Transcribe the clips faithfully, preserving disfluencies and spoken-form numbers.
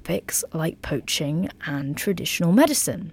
topics like poaching and traditional medicine.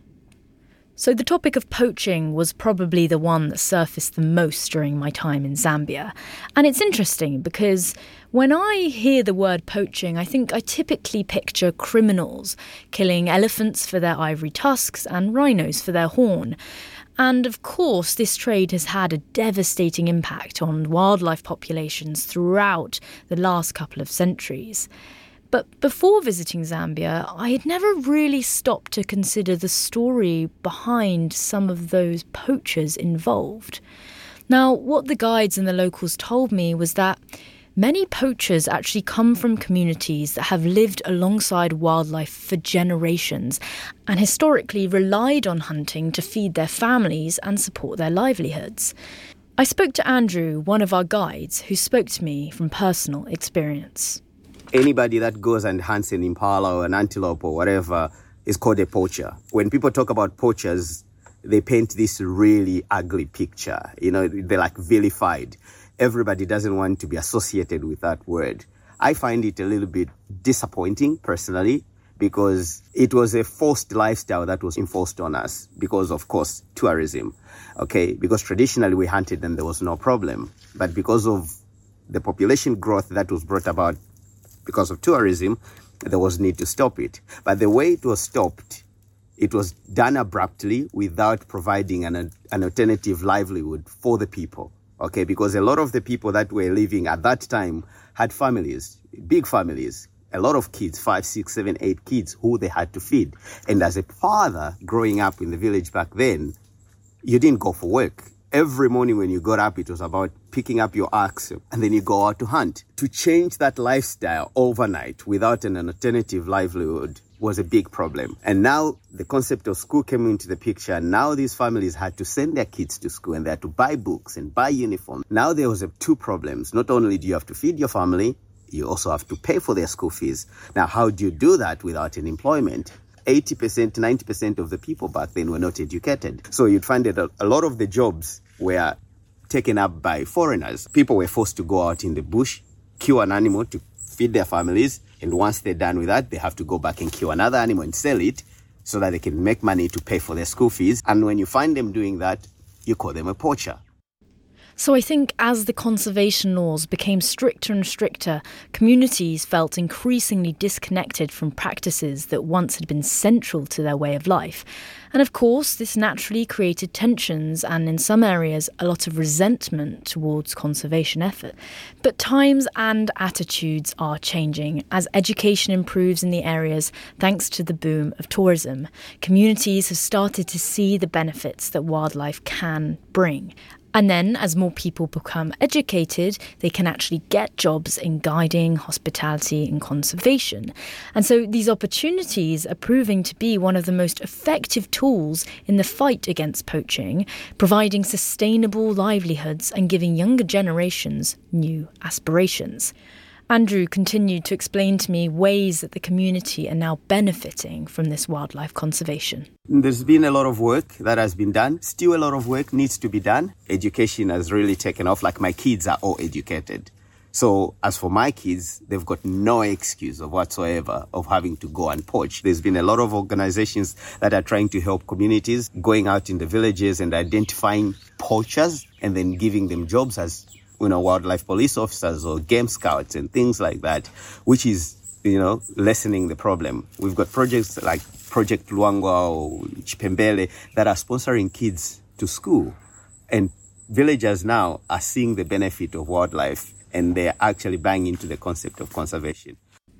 So the topic of poaching was probably the one that surfaced the most during my time in Zambia. And it's interesting because when I hear the word poaching, I think I typically picture criminals killing elephants for their ivory tusks and rhinos for their horn. And of course, this trade has had a devastating impact on wildlife populations throughout the last couple of centuries. But before visiting Zambia, I had never really stopped to consider the story behind some of those poachers involved. Now, what the guides and the locals told me was that many poachers actually come from communities that have lived alongside wildlife for generations and historically relied on hunting to feed their families and support their livelihoods. I spoke to Andrew, one of our guides, who spoke to me from personal experience. Anybody that goes and hunts an impala or an antelope or whatever is called a poacher. When people talk about poachers, they paint this really ugly picture. You know, they're like vilified. Everybody doesn't want to be associated with that word. I find it a little bit disappointing personally because it was a forced lifestyle that was enforced on us because, of course, tourism. Okay, because traditionally we hunted and there was no problem. But because of the population growth that was brought about because of tourism, there was need to stop it. But the way it was stopped, it was done abruptly without providing an, an alternative livelihood for the people. Okay, because a lot of the people that were living at that time had families, big families, a lot of kids, five, six, seven, eight kids who they had to feed. And as a father growing up in the village back then, you didn't go for work. Every morning when you got up, it was about picking up your axe and then you go out to hunt. To change that lifestyle overnight without an alternative livelihood was a big problem. And now the concept of school came into the picture. Now these families had to send their kids to school and they had to buy books and buy uniforms. Now there was a, two problems. Not only do you have to feed your family, you also have to pay for their school fees. Now, how do you do that without an employment? eighty percent, ninety percent of the people back then were not educated. So you'd find that a, a lot of the jobs were taken up by foreigners. People were forced to go out in the bush, kill an animal to feed their families. And once they're done with that, they have to go back and kill another animal and sell it so that they can make money to pay for their school fees. And when you find them doing that, you call them a poacher. So I think as the conservation laws became stricter and stricter, communities felt increasingly disconnected from practices that once had been central to their way of life. And of course, this naturally created tensions and in some areas a lot of resentment towards conservation effort. But times and attitudes are changing as education improves in the areas thanks to the boom of tourism. Communities have started to see the benefits that wildlife can bring. And then, as more people become educated, they can actually get jobs in guiding, hospitality and conservation. And so these opportunities are proving to be one of the most effective tools in the fight against poaching, providing sustainable livelihoods and giving younger generations new aspirations. Andrew continued to explain to me ways that the community are now benefiting from this wildlife conservation. There's been a lot of work that has been done. Still a lot of work needs to be done. Education has really taken off. Like my kids are all educated. So as for my kids, they've got no excuse of whatsoever of having to go and poach. There's been a lot of organizations that are trying to help communities, going out in the villages and identifying poachers and then giving them jobs as you know, wildlife police officers or game scouts and things like that, which is, you know, lessening the problem. We've got projects like Project Luangwa or Chipembele that are sponsoring kids to school. And villagers now are seeing the benefit of wildlife and they're actually buying into the concept of conservation.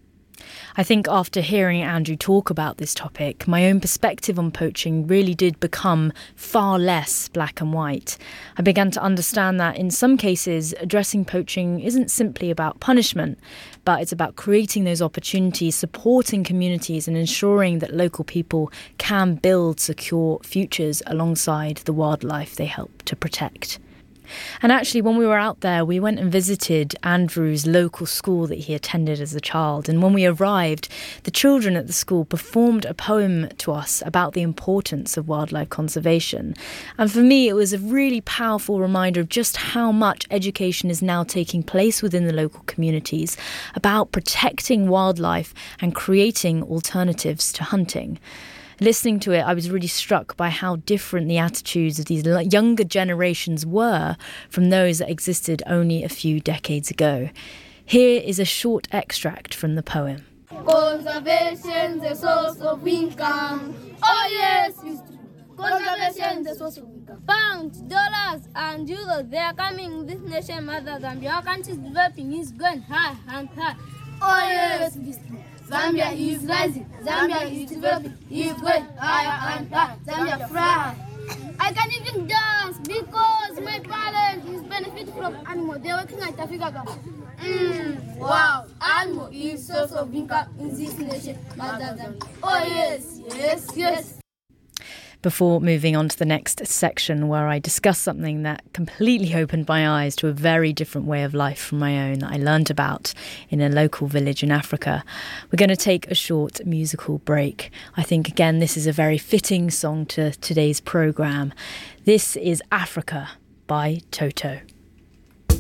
I think after hearing Andrew talk about this topic, my own perspective on poaching really did become far less black and white. I began to understand that in some cases, addressing poaching isn't simply about punishment, but it's about creating those opportunities, supporting communities and ensuring that local people can build secure futures alongside the wildlife they help to protect. And actually, when we were out there, we went and visited Andrew's local school that he attended as a child. And when we arrived, the children at the school performed a poem to us about the importance of wildlife conservation. And for me, it was a really powerful reminder of just how much education is now taking place within the local communities about protecting wildlife and creating alternatives to hunting. Listening to it, I was really struck by how different the attitudes of these younger generations were from those that existed only a few decades ago. Here is a short extract from the poem. Conservation is a source of income. Oh yes, conservation is a source of income. Pounds, dollars and euros, they are coming this nation, Mother Zambia. Our country is developing, is going high and high. Oh yes, Zambia is rising, Zambia is developing, is going higher and higher, Zambia fly. I can even dance because my parents is benefit from animal. They're working at Africa. Mm, wow, animal is source of income in this nation, Mother Zambia. Oh yes, yes, yes. Before moving on to the next section where I discuss something that completely opened my eyes to a very different way of life from my own that I learned about in a local village in Africa, we're going to take a short musical break. I think, again, this is a very fitting song to today's programme. This is Africa by Toto.